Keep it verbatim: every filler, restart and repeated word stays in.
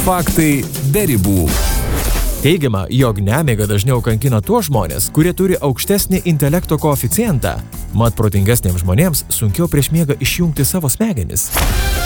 Faktai be ribų. Teigiama, jog nemiga dažniau kankina tuos žmonės, kurie turi aukštesnį intelekto koeficientą, mat protingesniems žmonėms sunkiau prieš miegą išjungti savo smegenis.